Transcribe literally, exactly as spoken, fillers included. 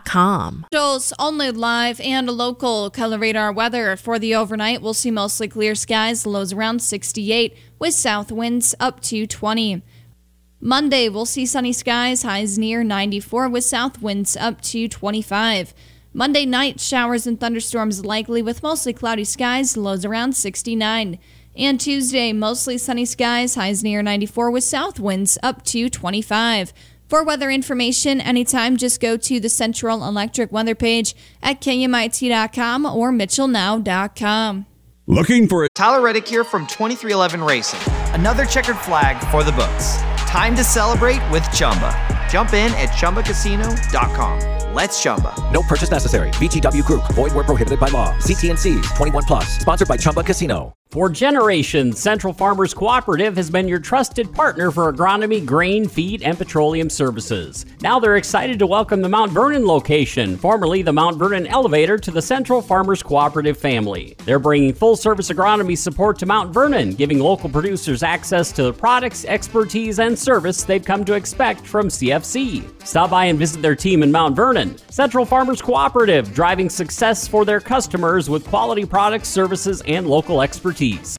com. Joel's only live and local color radar weather for the overnight. We'll see mostly clear skies, lows around sixty-eight with south winds up to twenty. Monday, we'll see sunny skies, highs near ninety-four with south winds up to twenty-five. Monday night, showers and thunderstorms likely with mostly cloudy skies, lows around sixty-nine. And Tuesday, mostly sunny skies, highs near ninety-four with south winds up to twenty-five. For weather information anytime, just go to the Central Electric weather page at K M I T dot com or Mitchell Now dot com. Looking for a Tyler Reddick here from twenty-three eleven Racing. Another checkered flag for the books. Time to celebrate with Chumba. Jump in at Chumba Casino dot com. Let's Chumba. No purchase necessary. V G W Group. Void where prohibited by law. See T and C's. twenty-one plus. Sponsored by Chumba Casino. For generations, Central Farmers Cooperative has been your trusted partner for agronomy, grain, feed, and petroleum services. Now they're excited to welcome the Mount Vernon location, formerly the Mount Vernon Elevator, to the Central Farmers Cooperative family. They're bringing full-service agronomy support to Mount Vernon, giving local producers access to the products, expertise, and service they've come to expect from C F C. Stop by and visit their team in Mount Vernon. Central Farmers Cooperative, driving success for their customers with quality products, services, and local expertise.